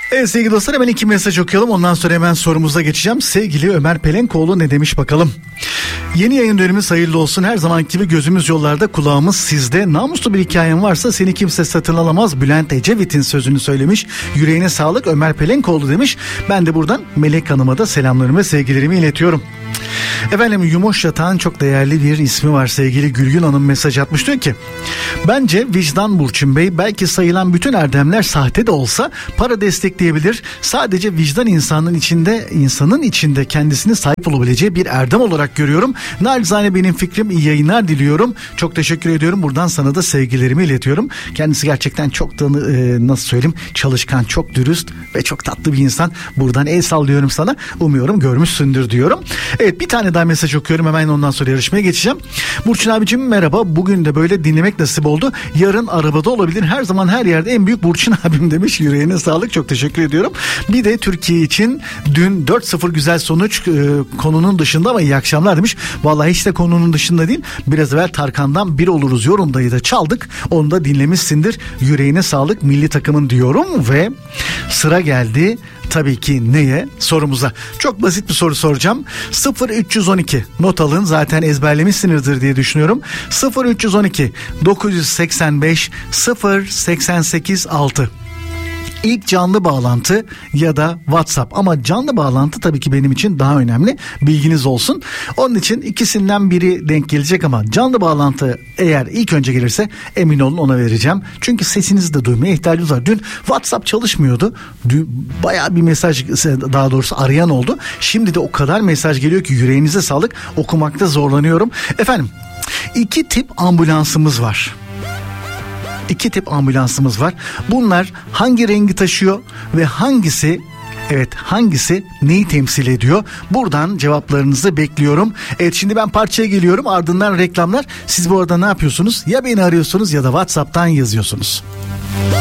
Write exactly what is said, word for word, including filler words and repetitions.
Evet sevgili dostlar, hemen iki mesaj okuyalım. Ondan sonra hemen sorumuza geçeceğim. Sevgili Ömer Pelenkoğlu ne demiş bakalım. Yeni yayın dönemimiz hayırlı olsun. Her zaman gibi gözümüz yollarda, kulağımız sizde. Namuslu bir hikayen varsa seni kimse satın alamaz. Bülent Ecevit'in sözünü söylemiş. Yüreğine sağlık Ömer Pelenkoğlu demiş. Ben de buradan Melek Hanım'a da selamlarımı ve sevgilerimi iletiyorum. Efendim, Yumuş Yatağın çok değerli bir ismi var. Sevgili Gülgün Hanım mesaj atmış, diyor ki bence vicdan Burçin Bey, belki sayılan bütün erdemler sahte de olsa para destekleyebilir. Sadece vicdan insanın içinde insanın içinde kendisine sahip olabileceği bir erdem olarak görüyorum. Naçizane benim fikrim. İyi yayınlar diliyorum. Çok teşekkür ediyorum. Buradan sana da sevgilerimi iletiyorum. Kendisi gerçekten çok da e, nasıl söyleyeyim, çalışkan, çok dürüst ve çok tatlı bir insan. Buradan el sallıyorum sana. Umuyorum görmüşsündür diyorum. Evet, bir tane daha mesaj okuyorum, hemen ondan sonra yarışmaya geçeceğim. Burçin abicim merhaba, bugün de böyle dinlemek nasip oldu. Yarın arabada olabilir, her zaman her yerde en büyük Burçin abim demiş. Yüreğine sağlık, çok teşekkür ediyorum. Bir de Türkiye için dün dört sıfır güzel sonuç, e, konunun dışında ama iyi akşamlar demiş. Vallahi hiç de konunun dışında değil, biraz evvel Tarkan'dan Bir Oluruz Yorumdayı da çaldık, onu da dinlemişsindir. Yüreğine sağlık milli takımın diyorum ve sıra geldi tabii ki neye? Sorumuza. Çok basit bir soru soracağım. sıfır üç on iki not alın, zaten ezberlemişsinizdir diye düşünüyorum. sıfır üç on iki dokuz seksen beş sıfır seksen sekiz altı. İlk canlı bağlantı ya da WhatsApp, ama canlı bağlantı tabii ki benim için daha önemli, bilginiz olsun. Onun için ikisinden biri denk gelecek ama canlı bağlantı eğer ilk önce gelirse emin olun ona vereceğim. Çünkü sesinizi de duymaya ihtiyacımız var. Dün WhatsApp çalışmıyordu. Dün bayağı bir mesaj, daha doğrusu arayan oldu. Şimdi de o kadar mesaj geliyor ki yüreğinize sağlık, okumakta zorlanıyorum. Efendim, iki tip ambulansımız var. İki tip ambulansımız var. Bunlar hangi rengi taşıyor ve hangisi, evet hangisi neyi temsil ediyor? Buradan cevaplarınızı bekliyorum. Evet, şimdi ben parçaya geliyorum, ardından reklamlar. Siz bu arada ne yapıyorsunuz? Ya beni arıyorsunuz ya da WhatsApp'tan yazıyorsunuz.